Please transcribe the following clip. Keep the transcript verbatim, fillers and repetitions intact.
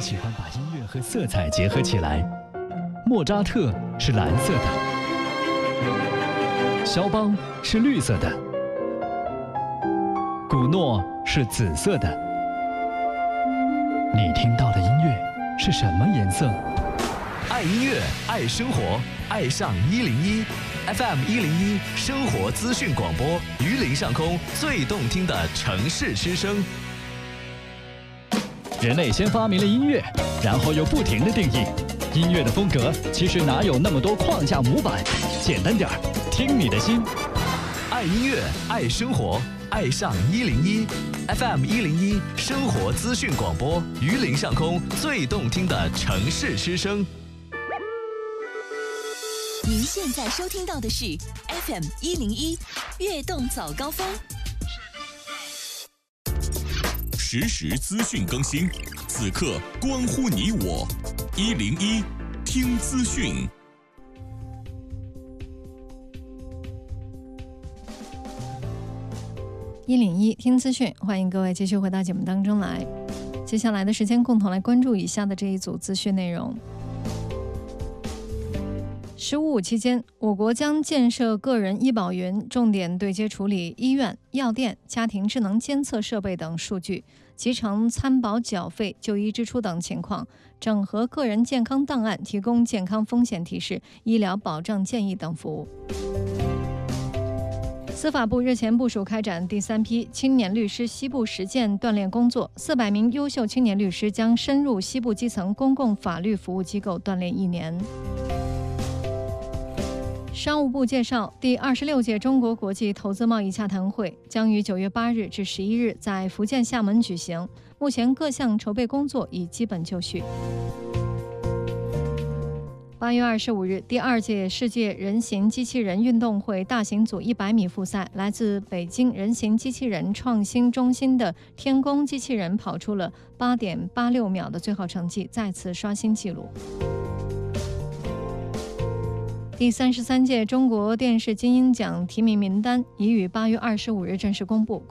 喜欢把音乐和色彩结合起来。莫扎特是蓝色的，肖邦是绿色的，古诺是紫色的。你听到的音乐是什么颜色？ 爱音乐，爱生活，爱上一零一 F M 一零一生活资讯广播，榆林上空最动听的城市之声。 人类先发明了音乐，然后又不停地定义音乐的风格，其实哪有那么多框架模板？简单点儿，听你的心。 爱音乐，爱生活，爱上一零一 F M 一零一生活资讯广播，榆林上空最动听的城市之声。 您现在收听到的是 F M 一零一悦动早高峰， 实时资讯更新，此刻关乎你我。一零一听资讯。 一零一听资讯，欢迎各位继续回到节目当中来。接下来的时间，共同来关注以下的这一组资讯内容。十五五期间，我国将建设个人医保云，重点对接处理医院、药店、家庭智能监测设备等数据，集成参保缴费、就医支出等情况，整合个人健康档案，提供健康风险提示、医疗保障建议等服务。司法部日前部署开展第三批青年律师西部实践锻炼工作，四百名优秀青年律师将深入西部基层公共法律服务机构锻炼一年。商务部介绍，第二十六届中国国际投资贸易洽谈会将于九月八日至十一日在福建厦门举行，目前各项筹备工作已基本就绪。八月二十五日，第二届世界人形机器人运动会大型组一百米复赛，来自北京人形机器人创新中心的天宫机器人跑出了八点八六秒的最后成绩，再次刷新纪录。第三十三届中国电视金鹰奖提名名单已于八月二十五日正式公布。